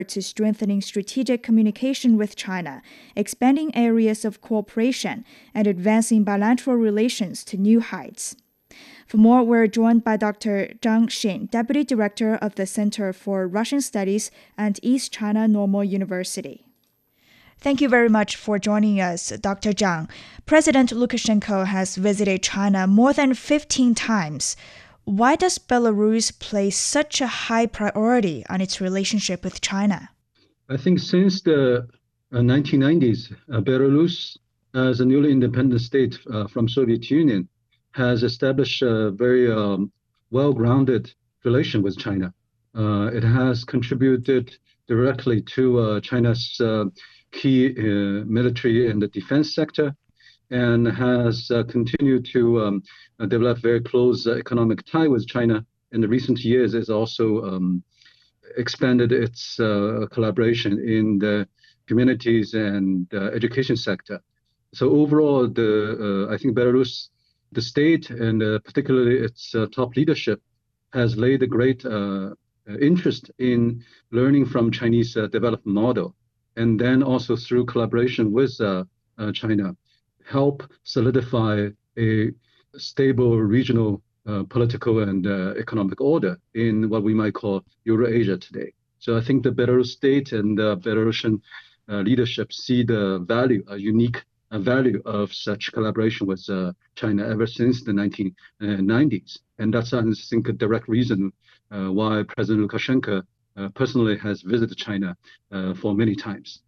to strengthening strategic communication with China, expanding areas of cooperation, and advancing bilateral relations to new heights. For more, we're joined by Dr. Zhang Xin, Deputy Director of the Center for Russian Studies at East China Normal University. Thank you very much for joining us, Dr. Zhang. President Lukashenko has visited China more than 15 times. Why does Belarus place such a high priority on its relationship with China? I think since the 1990s, Belarus, as a newly independent state from Soviet Union, has established a very well-grounded relation with China. It has contributed directly to China's key military and the defense sector, and has continued to develop very close economic tie with China. In the recent years, it's also expanded its collaboration in the communities and education sector. So overall, I think Belarus, the state, and particularly its top leadership, has laid a great interest in learning from Chinese development model, and then also through collaboration with China, help solidify a stable regional political and economic order in what we might call Eurasia today. So I think the Belarus state and the Belarusian leadership see the value, a unique value of such collaboration with China ever since the 1990s. And that's, I think, a direct reason why President Lukashenko personally has visited China for many times.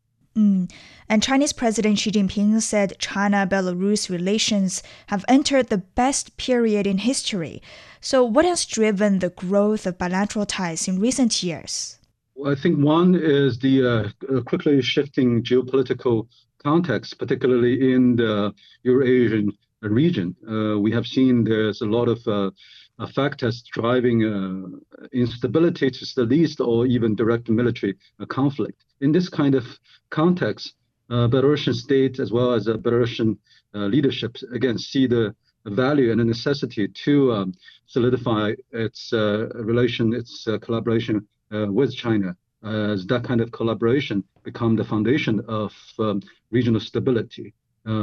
And Chinese President Xi Jinping said China-Belarus relations have entered the best period in history. So what has driven the growth of bilateral ties in recent years? Well, I think one is the quickly shifting geopolitical context, particularly in the Eurasian region. We have seen there's a lot of factors driving instability, to the least, or even direct military conflict. In this kind of context, Belarusian state as well as Belarusian leadership again see the value and the necessity to solidify its relation, its collaboration with China, as that kind of collaboration become the foundation of regional stability.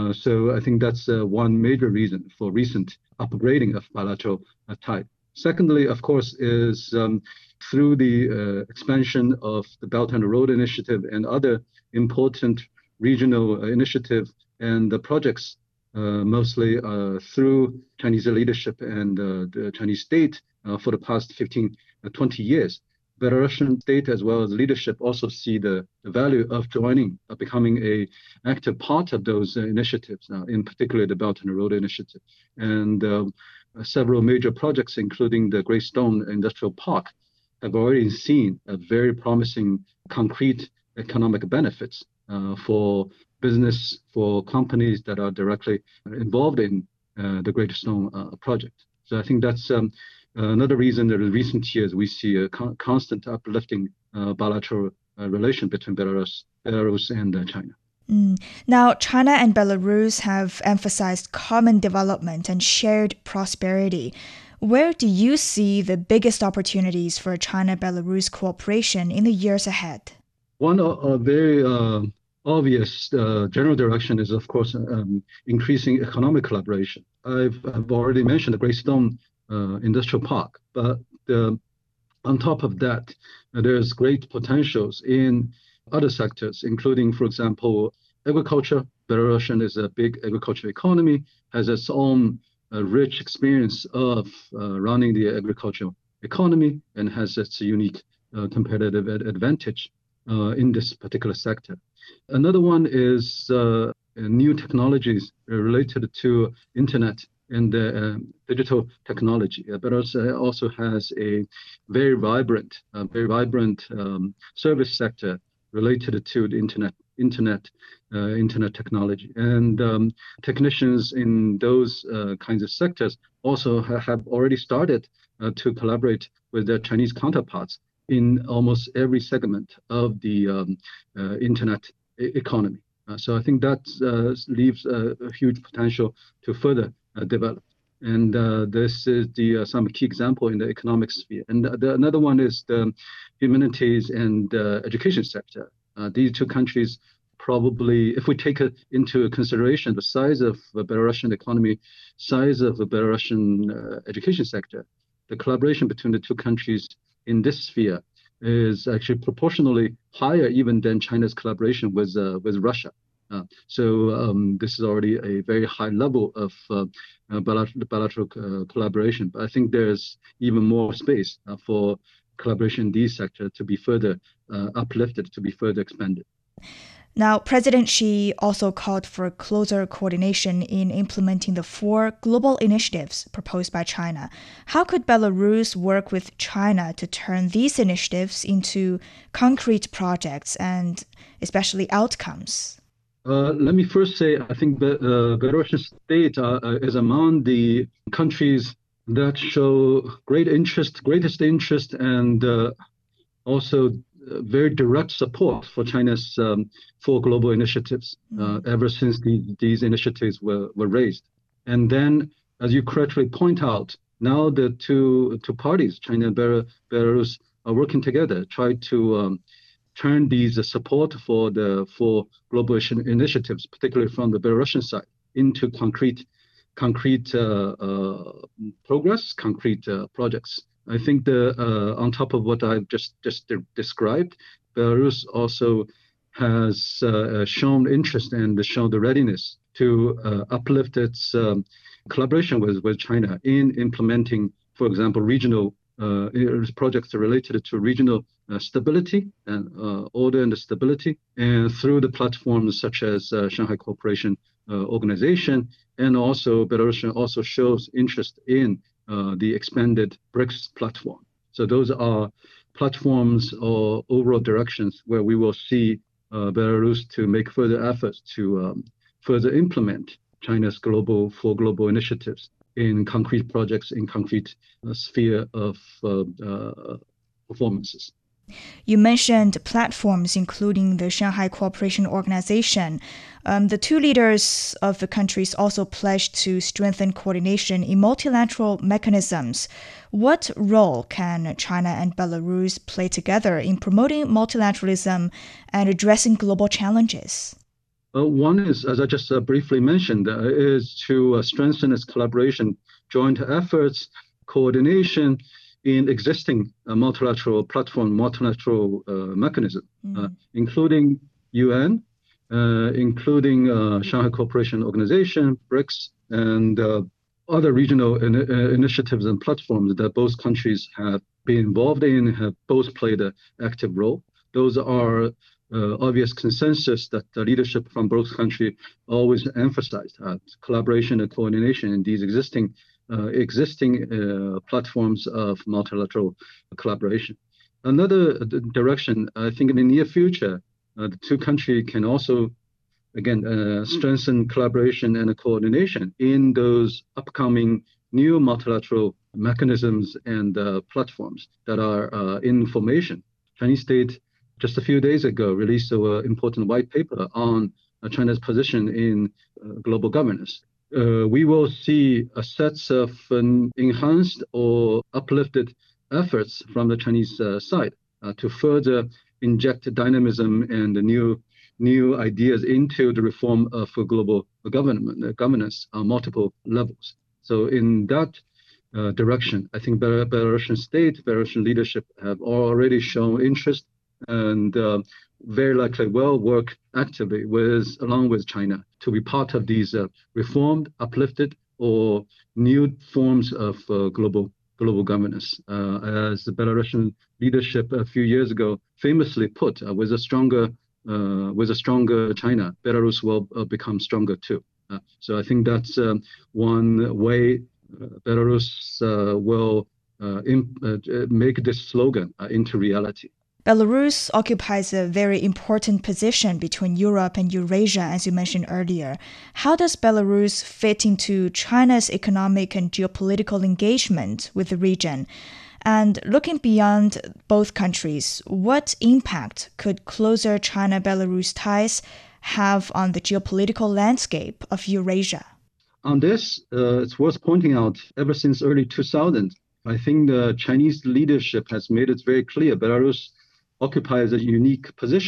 So I think that's one major reason for recent upgrading of bilateral tie. Secondly, of course, is through the expansion of the Belt and Road Initiative and other important regional initiatives and the projects, mostly through Chinese leadership and the Chinese state for the past 15, 20 years. Belarusian state as well as leadership also see the value of joining, becoming an active part of those initiatives, in particular the Belt and Road Initiative. And several major projects, including the Greystone Industrial Park, have already seen a very promising concrete economic benefits for business, for companies that are directly involved in the Greystone project. So I think that's another reason that in recent years we see a constant uplifting bilateral relation between Belarus and China. Now, China and Belarus have emphasized common development and shared prosperity. Where do you see the biggest opportunities for China-Belarus cooperation in the years ahead? One very obvious general direction is, of course, increasing economic collaboration. I've already mentioned the Greystone Industrial Park, but on top of that, there's great potentials in other sectors, including, for example, agriculture. Belarus is a big agricultural economy, has its own rich experience of running the agricultural economy, and has its unique competitive advantage in this particular sector. Another one is new technologies related to internet and digital technology. Belarus also has a very vibrant service sector related to the internet technology, and technicians in those kinds of sectors also have already started to collaborate with their Chinese counterparts in almost every segment of the internet economy. So I think that leaves a huge potential to further develop. And this is some key example in the economic sphere. And another one is the humanities and education sector. These two countries probably, if we take into consideration the size of the Belarusian economy, size of the Belarusian education sector, the collaboration between the two countries in this sphere is actually proportionally higher even than China's collaboration with Russia. So this is already a very high level of bilateral collaboration. But I think there's even more space for collaboration in these sectors to be further uplifted, to be further expanded. Now, President Xi also called for closer coordination in implementing the 4 global initiatives proposed by China. How could Belarus work with China to turn these initiatives into concrete projects and especially outcomes? Let me first say, I think the Belarusian state is among the countries that show greatest interest, and also very direct support for China's 4 global initiatives ever since these initiatives were raised. And then, as you correctly point out, now the two parties, China and Belarus, are working together, try to turn these support for the 4 global initiatives, particularly from the Belarusian side, into concrete progress, concrete projects. I think on top of what I've just described, Belarus also has shown interest and shown the readiness to uplift its collaboration with China in implementing, for example, regional projects related to regional stability and order and stability, and through the platforms such as Shanghai Cooperation Organization, and also Belarus also shows interest in the expanded BRICS platform. So those are platforms or overall directions where we will see Belarus to make further efforts to further implement China's 4 global initiatives in concrete projects, in concrete sphere of performances. You mentioned platforms, including the Shanghai Cooperation Organization. The 2 leaders of the countries also pledged to strengthen coordination in multilateral mechanisms. What role can China and Belarus play together in promoting multilateralism and addressing global challenges? One is, as I just briefly mentioned, is to strengthen its collaboration, joint efforts, coordination in existing multilateral platform, multilateral mechanism, including UN, including Shanghai Cooperation Organization, BRICS, and other regional initiatives and platforms that both countries have been involved in, have both played an active role. Those are obvious consensus that the leadership from both countries always emphasized collaboration and coordination in these existing platforms of multilateral collaboration. Another direction, I think in the near future, the 2 countries can also, again, strengthen collaboration and coordination in those upcoming new multilateral mechanisms and platforms that are in formation. Chinese state just a few days ago released an important white paper on China's position in global governance. We will see a set of enhanced or uplifted efforts from the Chinese side to further inject dynamism and new ideas into the reform of global governance on multiple levels. So in that direction, I think Belarusian state, Belarusian leadership have already shown interest and very likely will work actively along with China to be part of these reformed, uplifted, or new forms of global governance. As the Belarusian leadership a few years ago famously put, with a stronger China, Belarus will become stronger too. So I think that's one way Belarus will make this slogan into reality. Belarus occupies a very important position between Europe and Eurasia, as you mentioned earlier. How does Belarus fit into China's economic and geopolitical engagement with the region? And looking beyond both countries, what impact could closer China-Belarus ties have on the geopolitical landscape of Eurasia? On this, it's worth pointing out, ever since early 2000, I think the Chinese leadership has made it very clear Belarus occupies a unique position